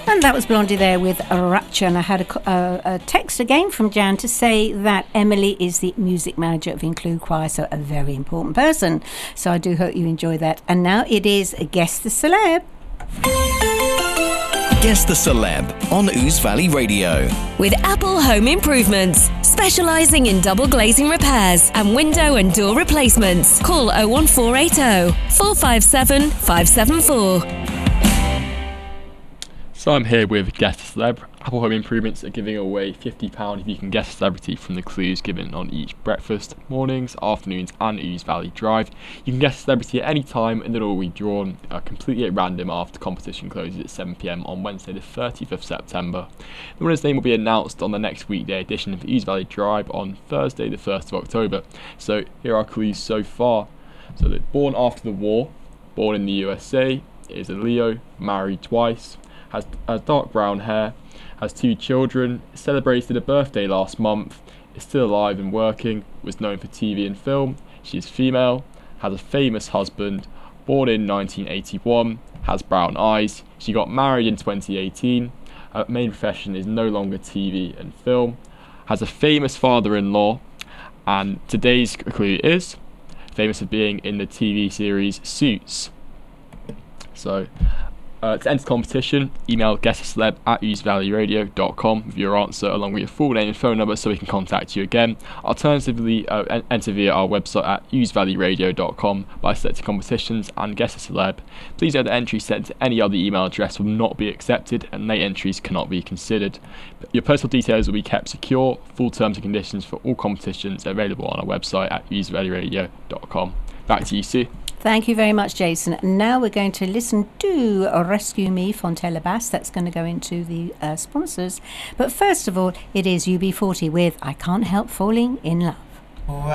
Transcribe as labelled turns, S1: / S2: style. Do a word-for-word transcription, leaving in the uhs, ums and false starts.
S1: And that was Blondie there with a Rapture. And I had a, a, a text again from Jan to say that Emily is the music manager of Include Choir, so a very important person. So I do hope you enjoy that. And now it is Guess the Celeb.
S2: Guess the Celeb on Ouse Valley Radio.
S3: With Apple Home Improvements, specialising in double glazing repairs and window and door replacements. Call oh one four eight oh, four five seven, five seven four.
S4: So I'm here with Guess the Celeb. Apple Home Improvements are giving away fifty pounds if you can guess a celebrity from the clues given on each breakfast, mornings, afternoons and Ouse Valley Drive. You can guess a celebrity at any time and it'll be drawn uh, completely at random after the competition closes at seven p m on Wednesday the thirtieth of September. The winner's name will be announced on the next weekday edition of Ouse Valley Drive on Thursday the first of October. So here are clues so far. So they're born after the war, born in the U S A, is a Leo, married twice, has, has dark brown hair, has two children, celebrated a birthday last month, is still alive and working, was known for T V and film, she is female, has a famous husband, born in nineteen eighty-one, has brown eyes, she got married in twenty eighteen, her main profession is no longer T V and film, has a famous father-in-law, and today's clue is famous for being in the T V series Suits. So, Uh, to enter the competition, email guessaceleb at ouse valley radio dot com with your answer along with your full name and phone number so we can contact you again. Alternatively, uh, en- enter via our website at ouse valley radio dot com by selecting competitions and guess a celeb. Please note that entries sent to any other email address will not be accepted and late entries cannot be considered. Your personal details will be kept secure. Full terms and conditions for all competitions are available on our website at ouse valley radio dot com. Back to you, Sue.
S1: Thank you very much, Jason. Now we're going to listen to Rescue Me, Fontella Bass. That's going to go into the uh, sponsors. But first of all, it is U B forty with I Can't Help Falling in Love.